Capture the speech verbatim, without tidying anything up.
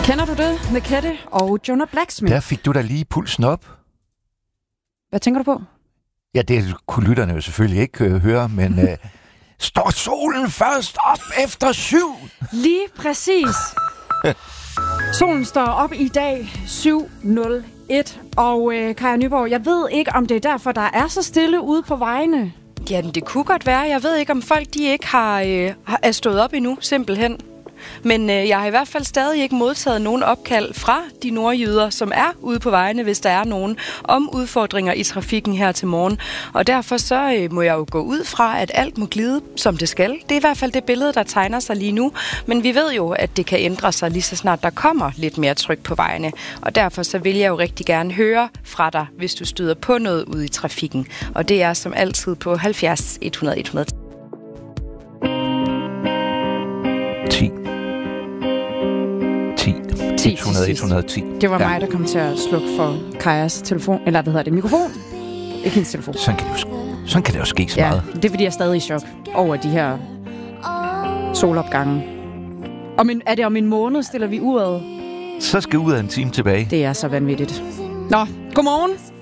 Kender du det med Kette og Jonah Blacksmith? Der fik du da lige pulsen op. Hvad tænker du på? Ja, det kunne lytterne jo selvfølgelig ikke øh, høre, men øh, står solen først op efter syv? Lige præcis. Solen står op i dag syv nul et, og øh, Kaja Nyborg, jeg ved ikke, om det er derfor, der er så stille ude på vejene. Jamen, det kunne godt være. Jeg ved ikke, om folk de ikke har, øh, har er stået op endnu, simpelthen. Men øh, jeg har i hvert fald stadig ikke modtaget nogen opkald fra de nordjyder, som er ude på vejene, hvis der er nogen, om udfordringer i trafikken her til morgen. Og derfor så øh, må jeg jo gå ud fra, at alt må glide, som det skal. Det er i hvert fald det billede, der tegner sig lige nu. Men vi ved jo, at det kan ændre sig lige så snart der kommer lidt mere tryk på vejene. Og derfor så vil jeg jo rigtig gerne høre fra dig, hvis du støder på noget ude i trafikken. Og det er som altid på halvfjerds hundrede et hundrede. ti. ti. et hundrede et hundrede ti. Det var ja. mig, der kom til at slukke for Kajas telefon, eller hvad hedder det, mikrofon. Ikke hendes telefon. Sådan kan det jo, sådan kan det jo ske så ja, meget. det er fordi, jeg er stadig i chok over de her solopgange. Om en, er det om en måned, stiller vi uret? Så skal ud af en time tilbage. Det er så vanvittigt. Nå, godmorgen.